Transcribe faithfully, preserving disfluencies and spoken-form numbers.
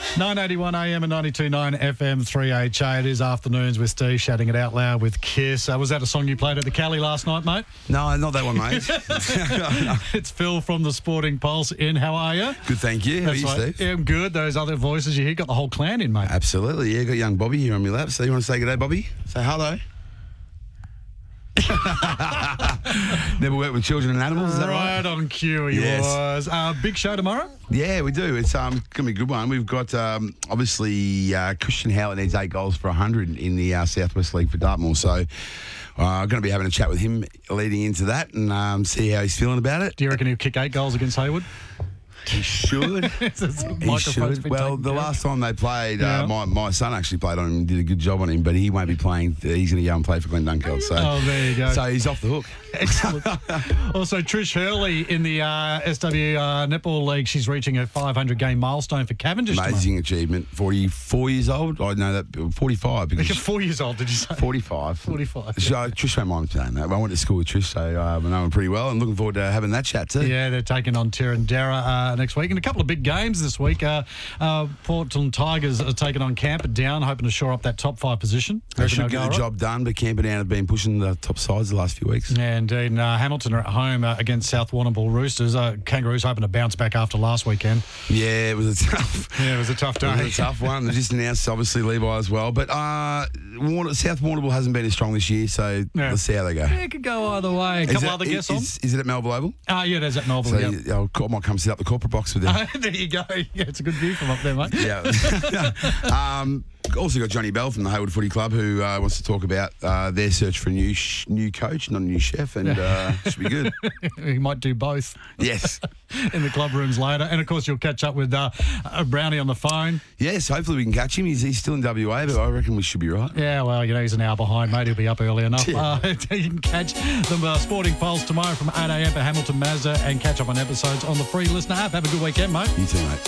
nine eighty-one A M and ninety-two point nine F M three H A. It is Afternoons with Steve, shouting it out loud with Kiss. Uh, was that a song you played at the Cali last night, mate? No, not that one, mate. It's Phil from the Sporting Pulse in. How are you? Good, thank you. How are you, right. Steve? Yeah, I'm good. Those other voices you hear, got the whole clan in, mate. Absolutely, yeah. Got young Bobby here on my lap. So you want to say good day, Bobby? Say hello. Never worked with children and animals, is that right? Right on cue he Yes. was. Uh, big show tomorrow? Yeah, we do. It's um, going to be a good one. We've got, um, obviously, uh, Christian Howlett needs eight goals for one hundred in the uh, Southwest League for Dartmoor. So I'm uh, going to be having a chat with him leading into that and um, see how he's feeling about it. Do you reckon he'll kick eight goals against Hayward? He should. he should. Well, the last time they played, Yeah. uh, my, my son actually played on him and did a good job on him, but he won't be playing. He's going to go and play for Glen Dunkeld. So, Oh, there you go. so he's off the hook. Excellent. Also, Trish Hurley in the uh, S W uh, Netball League. She's reaching her five hundred game milestone for Cavendish Amazing achievement. forty-four years old. I know that. forty-five. tomorrow. Because You're four years old, did you say? forty-five. forty-five. So Trish won't mind saying that. I went to school with Trish, so uh, I know her pretty well. I'm looking forward to having that chat too. Yeah, they're taking on Tirandera uh, next week. And a couple of big games this week. Uh, uh, Portland Tigers are taking on Camperdown, hoping to shore up that top five position. They Reckon should they'll get go the all right? job done, but Camperdown have been pushing the top sides the last few weeks. Yeah, indeed. And, uh, Hamilton are at home uh, against South Warrnambool Roosters. Uh, Kangaroos hoping to bounce back after last weekend. Yeah, it was a tough. Yeah, it was a tough day. It was a tough one. They just announced, obviously, Levi as well. But uh, Warn- South Warrnambool hasn't been as strong this year, so Yeah. let's see how they go. Yeah, it could go either way. A couple Is it- other guests is, is it at Melville Oval? on. Ah, yeah, there's at Melville. So yeah. you- I'll, I might come sit up the corporate box with them. There you go. Yeah, it's a good view from up there, mate. Yeah. um, also got Johnny Bell from the Hayward Footy Club who uh, wants to talk about uh, their search for a new sh- new coach, not a new chef, and uh, should be good. He might do both Yes. in the club rooms later. And, of course, you'll catch up with uh, uh, Brownie on the phone. Yes, hopefully we can catch him. He's, he's still in W A, but I reckon we should be right. Yeah, well, you know, he's an hour behind, mate. He'll be up early enough. Yeah. Uh, you can catch the uh, Sporting Pulse tomorrow from eight A M for Hamilton Mazda and catch up on episodes on the free listener app. Have a good weekend, mate. You too, mate.